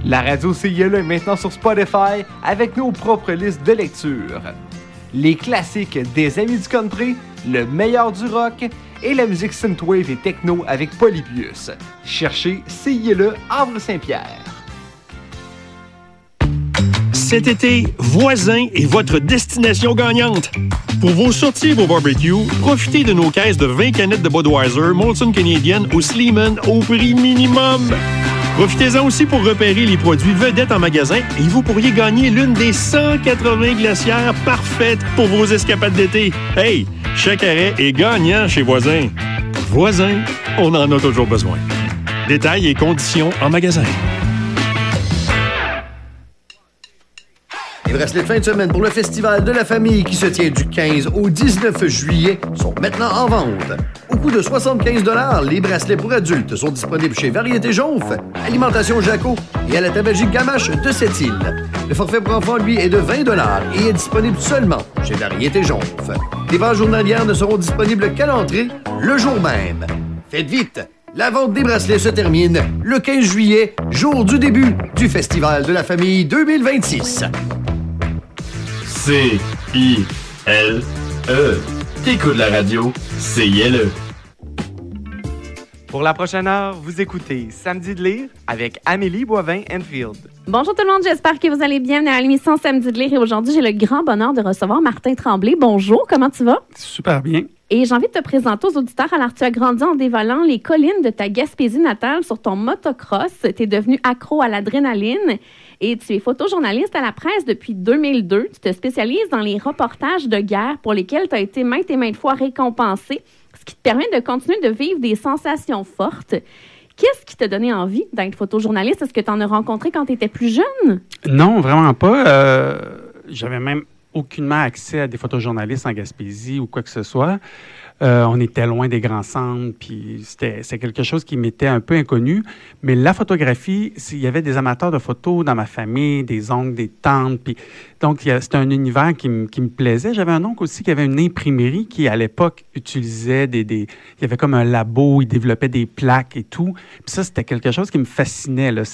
La radio CILE est maintenant sur Spotify avec nos propres listes de lecture. Les classiques des amis du country, le meilleur du rock et la musique synthwave et techno avec Polybius. Cherchez CILE Havre-Saint-Pierre. Cet été, Voisin est votre destination gagnante. Pour vos sorties et vos barbecues, profitez de nos caisses de 20 canettes de Budweiser, Molson Canadian ou Sleeman au prix minimum. Profitez-en aussi pour repérer les produits vedettes en magasin et vous pourriez gagner l'une des 180 glacières parfaites pour vos escapades d'été. Hey, chaque arrêt est gagnant chez Voisin. Voisin, on en a toujours besoin. Détails et conditions en magasin. Les bracelets de fin de semaine pour le Festival de la famille qui se tient du 15 au 19 juillet sont maintenant en vente. Au coût de 75 $, les bracelets pour adultes sont disponibles chez Variété Jonf, Alimentation Jaco et à la tabagie Gamache de Sept-Îles. Le forfait pour enfants, lui, est de 20 $ et est disponible seulement chez Variété Jonf. Les ventes journalières ne seront disponibles qu'à l'entrée le jour même. Faites vite! La vente des bracelets se termine le 15 juillet, jour du début du Festival de la famille 2026. C-I-L-E. T'écoutes la radio, CILE. Pour la prochaine heure, vous écoutez Samedi de lire avec Amélie Boivin-Enfield. Bonjour tout le monde, j'espère que vous allez bien à l'émission Samedi de lire. Et aujourd'hui, j'ai le grand bonheur de recevoir Martin Tremblay. Bonjour, comment tu vas? Super bien. Et j'ai envie de te présenter aux auditeurs. Alors, tu as grandi en dévalant les collines de ta Gaspésie natale sur ton motocross. Tu es devenu accro à l'adrénaline et tu es photojournaliste à la presse depuis 2002. Tu te spécialises dans les reportages de guerre pour lesquels tu as été maintes et maintes fois récompensé, ce qui te permet de continuer de vivre des sensations fortes. Qu'est-ce qui t'a donné envie d'être photojournaliste? Est-ce que tu en as rencontré quand tu étais plus jeune? Non, vraiment pas. J'avais même aucunement accès à des photojournalistes en Gaspésie ou quoi que ce soit. On était loin des grands centres, puis c'est quelque chose qui m'était un peu inconnu. Mais la photographie, il y avait des amateurs de photos dans ma famille, des oncles, des tantes. Puis, donc, c'était un univers qui me plaisait. J'avais un oncle aussi qui avait une imprimerie qui, à l'époque, utilisait il y avait comme un labo, il développait des plaques et tout. Puis ça, c'était quelque chose qui me fascinait, là,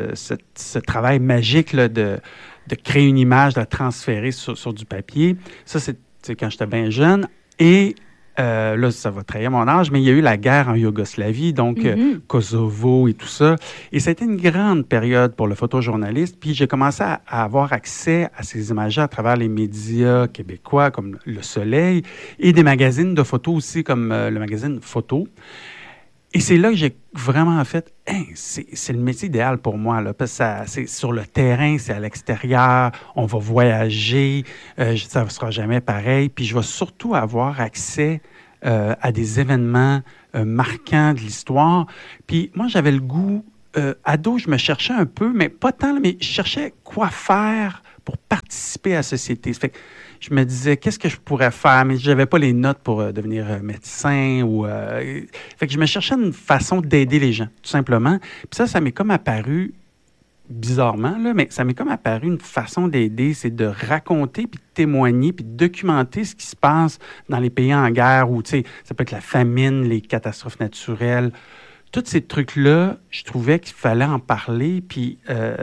ce travail magique là, de créer une image, de la transférer sur du papier. Ça, c'est quand j'étais bien jeune. Et là, ça va trahir mon âge, mais il y a eu la guerre en Yougoslavie, donc Kosovo et tout ça. Et ça a été une grande période pour le photojournaliste. Puis j'ai commencé à avoir accès à ces images à travers les médias québécois comme Le Soleil et des magazines de photos aussi comme le magazine Photo. Et c'est là que j'ai vraiment fait, c'est le métier idéal pour moi, là, parce que c'est sur le terrain, c'est à l'extérieur, on va voyager, ça ne sera jamais pareil, puis je vais surtout avoir accès à des événements marquants de l'histoire. Puis moi, j'avais le goût, ado, je me cherchais un peu, mais pas tant, mais je cherchais quoi faire pour participer à la société. Ça fait que je me disais, qu'est-ce que je pourrais faire? Mais je n'avais pas les notes pour devenir médecin. Fait que je me cherchais une façon d'aider les gens, tout simplement. Puis ça m'est comme apparu, bizarrement, là, mais ça m'est comme apparu une façon d'aider, c'est de raconter, puis de témoigner, puis de documenter ce qui se passe dans les pays en guerre, où, tu sais, ça peut être la famine, les catastrophes naturelles. Tous ces trucs-là, je trouvais qu'il fallait en parler, puis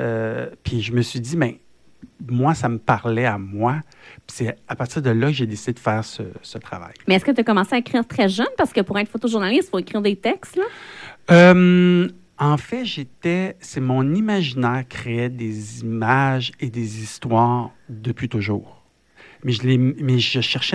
je me suis dit, moi, ça me parlait à moi. Puis c'est à partir de là que j'ai décidé de faire ce travail. Mais est-ce que tu as commencé à écrire très jeune? Parce que pour être photojournaliste, il faut écrire des textes, là. En fait, c'est mon imaginaire créait des images et des histoires depuis toujours. Mais je cherchais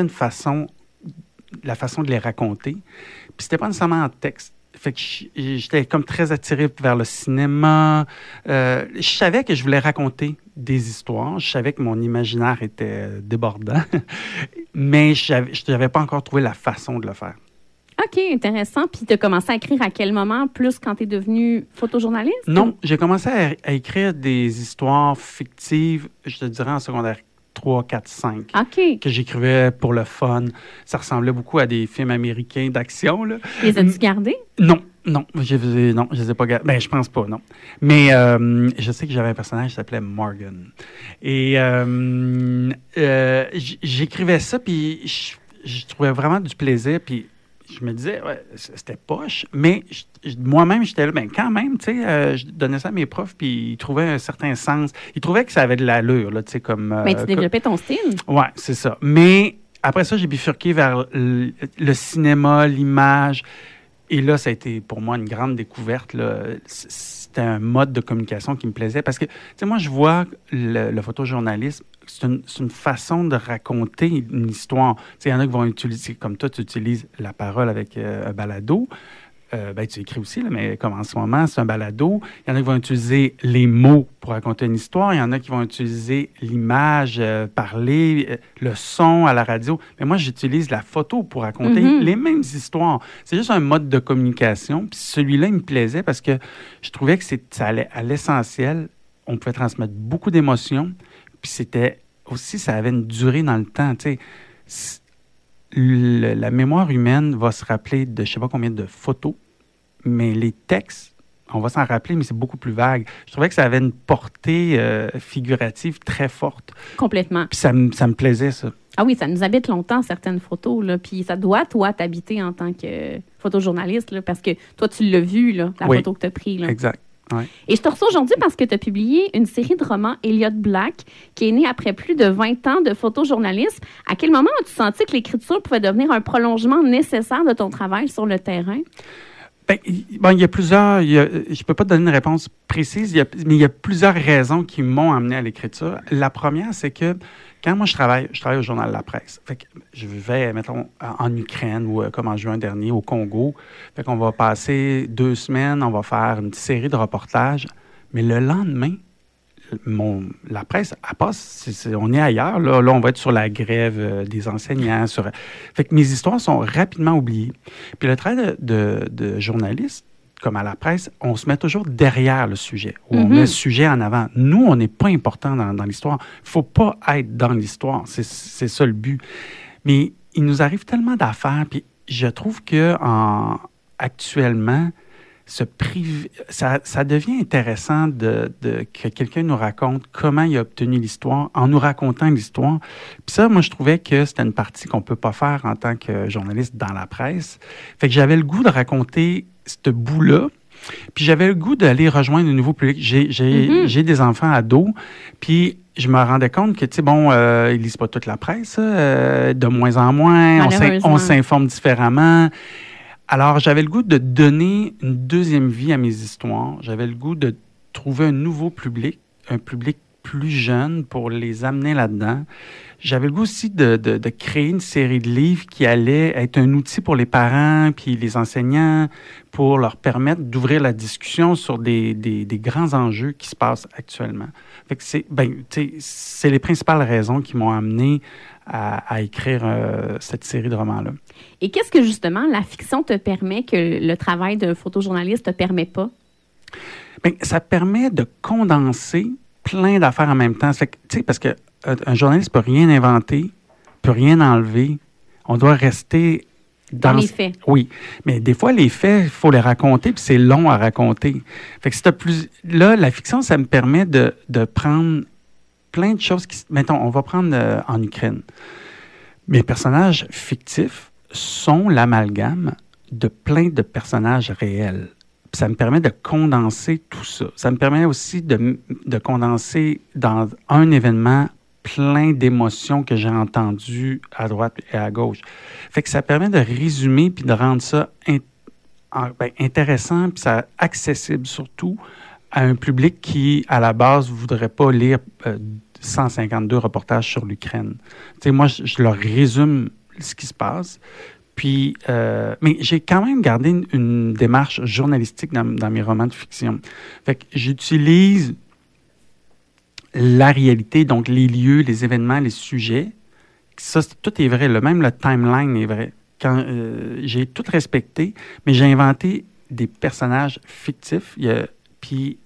la façon de les raconter. Puis c'était pas nécessairement en texte. Fait que j'étais comme très attiré vers le cinéma. Je savais que je voulais raconter des histoires. Je savais que mon imaginaire était débordant. Mais je n'avais pas encore trouvé la façon de le faire. OK, intéressant. Puis tu as commencé à écrire à quel moment? Plus quand tu es devenu photojournaliste? Non, j'ai commencé à écrire des histoires fictives, je te dirais en secondaire 3, 4, 5. OK. Que j'écrivais pour le fun. Ça ressemblait beaucoup à des films américains d'action, là. Les as-tu gardés? Non, je les ai pas gardés. Ben, je pense pas, non. Mais je sais que j'avais un personnage qui s'appelait Morgan. Et j'écrivais ça, puis je trouvais vraiment du plaisir, puis je me disais, ouais, c'était poche, mais moi-même, j'étais là, ben quand même, tu sais, je donnais ça à mes profs, puis ils trouvaient un certain sens. Ils trouvaient que ça avait de l'allure, là, tu sais, comme... Mais tu développais ton style. Ouais, c'est ça. Mais après ça, j'ai bifurqué vers le cinéma, l'image, et là, ça a été pour moi une grande découverte, là. C'était un mode de communication qui me plaisait, parce que, tu sais, moi, je vois le photojournalisme, c'est une façon de raconter une histoire. Tu sais, il y en a qui vont utiliser, comme toi, tu utilises la parole avec un balado. Ben, tu écris aussi, là, mais comme en ce moment, c'est un balado. Il y en a qui vont utiliser les mots pour raconter une histoire. Il y en a qui vont utiliser l'image, parler, le son à la radio. Mais moi, j'utilise la photo pour raconter les mêmes histoires. C'est juste un mode de communication. Puis celui-là, il me plaisait parce que je trouvais que ça allait à l'essentiel. On pouvait transmettre beaucoup d'émotions. Puis c'était aussi, ça avait une durée dans le temps. Tu sais, la mémoire humaine va se rappeler de je ne sais pas combien de photos, mais les textes, on va s'en rappeler, mais c'est beaucoup plus vague. Je trouvais que ça avait une portée figurative très forte. Complètement. Puis ça me plaisait, ça. Ah oui, ça nous habite longtemps, certaines photos, là. Puis ça doit, toi, t'habiter en tant que photojournaliste, là, parce que toi, tu l'as vu, là, la photo que tu as prise. Là. Exact. Ouais. Et je te reçois aujourd'hui parce que tu as publié une série de romans, Elliot Black, qui est née après plus de 20 ans de photojournalisme. À quel moment as-tu senti que l'écriture pouvait devenir un prolongement nécessaire de ton travail sur le terrain? Ben, il y a plusieurs... je ne peux pas te donner une réponse précise, mais il y a plusieurs raisons qui m'ont amené à l'écriture. La première, c'est que quand moi je travaille au Journal de la Presse. Fait que je vais, mettons, en Ukraine ou comme en juin dernier, au Congo. Fait qu'on va passer 2 semaines, on va faire une série de reportages. Mais le lendemain, la presse, elle passe, on est ailleurs. Là, on va être sur la grève des enseignants. Fait que mes histoires sont rapidement oubliées. Puis le travail de journaliste, comme à la presse, on se met toujours derrière le sujet, ou on met le sujet en avant. Nous, on n'est pas important dans l'histoire. Il ne faut pas être dans l'histoire. C'est ça le but. Mais il nous arrive tellement d'affaires, puis je trouve que actuellement, ça devient intéressant que quelqu'un nous raconte comment il a obtenu l'histoire en nous racontant l'histoire. Puis ça, moi, je trouvais que c'était une partie qu'on ne peut pas faire en tant que journaliste dans la presse. Fait que j'avais le goût de raconter ce bout-là. Puis j'avais le goût d'aller rejoindre un nouveau public. J'ai des enfants ados, puis je me rendais compte que, tu sais, bon, ils lisent pas toute la presse, de moins en moins, on s'informe différemment. Alors, j'avais le goût de donner une deuxième vie à mes histoires. J'avais le goût de trouver un nouveau public, un public plus jeune pour les amener là-dedans. J'avais le goût aussi de créer une série de livres qui allait être un outil pour les parents puis les enseignants pour leur permettre d'ouvrir la discussion sur des grands enjeux qui se passent actuellement. Fait que c'est les principales raisons qui m'ont amené à écrire cette série de romans-là. Et qu'est-ce que, justement, la fiction te permet que le travail d'un photojournaliste ne te permet pas? Bien, ça permet de condenser plein d'affaires en même temps. Fait que, tu sais, parce qu'un journaliste ne peut rien inventer, ne peut rien enlever. On doit rester dans les faits. Oui, mais des fois, les faits, il faut les raconter, puis c'est long à raconter. Fait que là, la fiction, ça me permet de prendre plein de choses mettons, on va prendre en Ukraine. Mes personnages fictifs sont l'amalgame de plein de personnages réels. Puis ça me permet de condenser tout ça. Ça me permet aussi de condenser dans un événement plein d'émotions que j'ai entendues à droite et à gauche. Fait que ça permet de résumer puis de rendre ça intéressant puis ça accessible surtout à un public qui, à la base, ne voudrait pas lire 152 reportages sur l'Ukraine. Tu sais, moi, je leur résume ce qui se passe. Puis, mais j'ai quand même gardé une démarche journalistique dans mes romans de fiction. Fait que j'utilise la réalité, donc les lieux, les événements, les sujets. Ça, tout est vrai. Même le timeline est vrai. J'ai tout respecté, mais j'ai inventé des personnages fictifs. Puis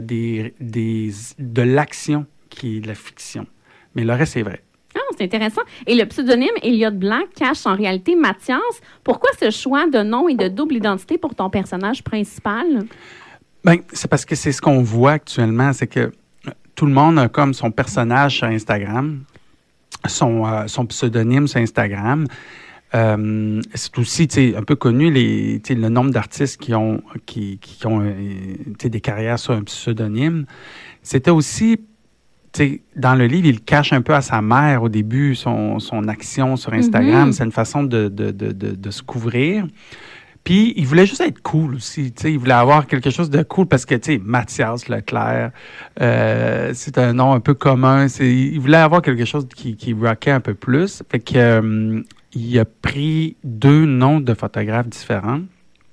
de l'action qui est de la fiction. Mais le reste, c'est vrai. Ah, c'est intéressant. Et le pseudonyme Elliot Black cache en réalité Mathias. Pourquoi ce choix de nom et de double identité pour ton personnage principal? Bien, c'est parce que c'est ce qu'on voit actuellement, c'est que tout le monde a comme son personnage sur Instagram, son pseudonyme sur Instagram. C'est aussi un peu connu le nombre d'artistes qui ont des carrières sur un pseudonyme. C'était aussi, dans le livre, il cache un peu à sa mère au début son action sur Instagram. C'est une façon de se couvrir. Puis, il voulait juste être cool aussi. Il voulait avoir quelque chose de cool parce que, Mathias Leclerc, c'est un nom un peu commun. Il voulait avoir quelque chose qui rockait un peu plus. Fait que, il a pris 2 noms de photographes différents.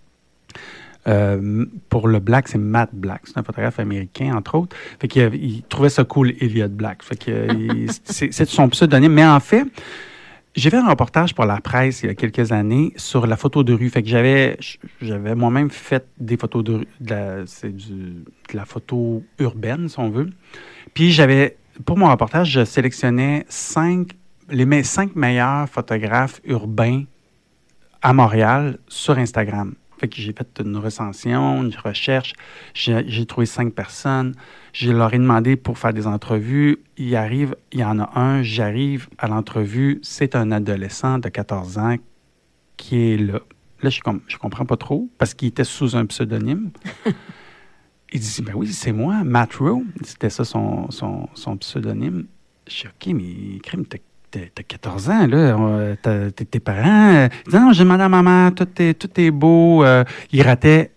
Pour le Black, c'est Matt Black. C'est un photographe américain, entre autres. Fait qu'il trouvait ça cool, Elliot Black. Fait que c'est son pseudonyme. Mais en fait, j'ai fait un reportage pour la presse il y a quelques années sur la photo de rue. Fait que j'avais moi-même fait des photos de rue. De la photo urbaine, si on veut. Puis pour mon reportage, je sélectionnais 5 meilleurs photographes urbains à Montréal sur Instagram. Fait que j'ai fait une recension, une recherche. J'ai trouvé 5 personnes. Je leur ai demandé pour faire des entrevues. Il y en a un, j'arrive à l'entrevue. C'est un adolescent de 14 ans qui est là. Là, je comprends pas trop parce qu'il était sous un pseudonyme. Il dit, ben oui, c'est moi, Matt Rowe. C'était ça son pseudonyme. Je dis, OK, mais crime, t'as 14 ans, là. Tes parents. Il dit, non, j'ai demandé à maman, tout est beau. Il ratait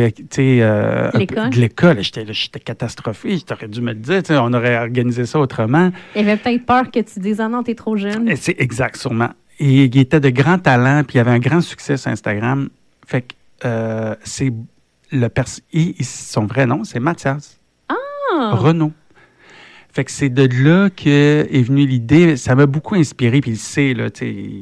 de l'école. J'étais catastrophé. J'aurais dû me le dire. On aurait organisé ça autrement. Il avait peut-être peur que tu dises, ah non, t'es trop jeune. C'est exact, sûrement. Et il était de grand talent, puis il avait un grand succès sur Instagram. Fait que c'est son vrai nom, c'est Mathias Renaud. Fait que c'est de là qu'est venue l'idée. Ça m'a beaucoup inspiré, puis il sait, là,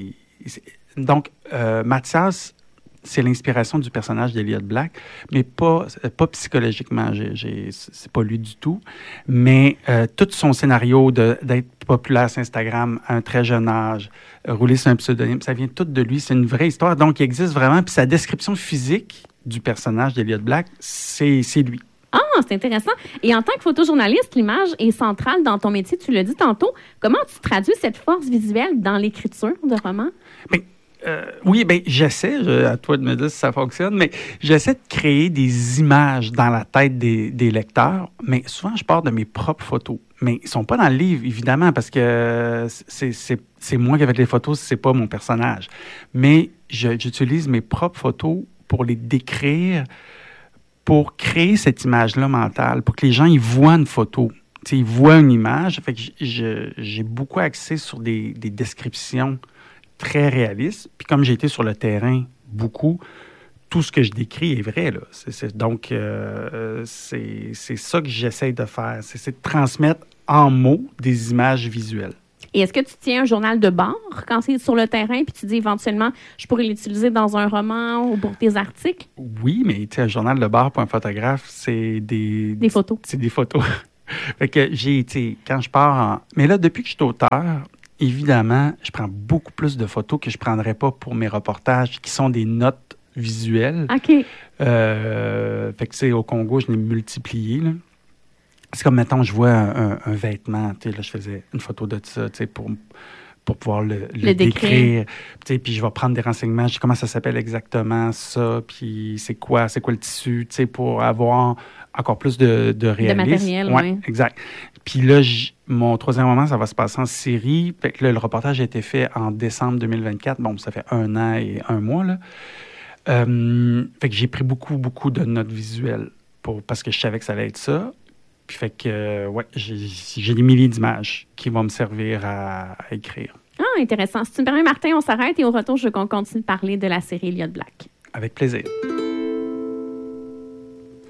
donc, Mathias, c'est l'inspiration du personnage d'Elliot Black, mais pas psychologiquement. C'est pas lui du tout. Mais tout son scénario d'être populaire sur Instagram à un très jeune âge, rouler sur un pseudonyme, ça vient tout de lui. C'est une vraie histoire. Donc, il existe vraiment. Puis sa description physique du personnage d'Elliot Black, c'est lui. Ah, c'est intéressant. Et en tant que photojournaliste, l'image est centrale dans ton métier, tu l'as dit tantôt. Comment tu traduis cette force visuelle dans l'écriture de romans? Oui, j'essaie, à toi de me dire si ça fonctionne, mais j'essaie de créer des images dans la tête des lecteurs, mais souvent, je pars de mes propres photos. Mais ils ne sont pas dans le livre, évidemment, parce que c'est moi qui ai fait les photos, c'est pas mon personnage. Mais j'utilise mes propres photos pour les décrire, pour créer cette image-là mentale, pour que les gens ils voient une photo, ils voient une image. Fait que j'ai beaucoup axé sur des descriptions très réalistes. Puis comme j'ai été sur le terrain beaucoup, tout ce que je décris est vrai, là. Donc, c'est ça que j'essaie de faire. C'est de transmettre en mots des images visuelles. Et est-ce que tu tiens un journal de bord quand c'est sur le terrain, puis tu dis éventuellement, je pourrais l'utiliser dans un roman ou pour tes articles? Oui, mais un journal de bord pour un photographe, c'est des photos. C'est des photos. Fait que quand je pars Mais là, depuis que je suis auteur, évidemment, je prends beaucoup plus de photos que je ne prendrais pas pour mes reportages, qui sont des notes visuelles. OK. Fait que, au Congo, je l'ai multiplié, là. C'est comme, mettons, je vois un vêtement, là, je faisais une photo de ça, pour pouvoir le décrire. Puis je vais prendre des renseignements, je dis comment ça s'appelle exactement, ça, puis c'est quoi le tissu, pour avoir encore plus de réalisme. De matériel, oui. Exact. Puis là, mon 3e roman, ça va se passer en série. Fait que là, le reportage a été fait en décembre 2024. Bon, ça fait 1 an et 1 mois, là. Fait que j'ai pris beaucoup, beaucoup de notes visuelles parce que je savais que ça allait être ça. Puis fait que, j'ai des milliers d'images qui vont me servir à écrire. Ah, intéressant. Si tu me permets, Martin, on s'arrête et au retour, je veux qu'on continue de parler de la série Elliot Black. Avec plaisir.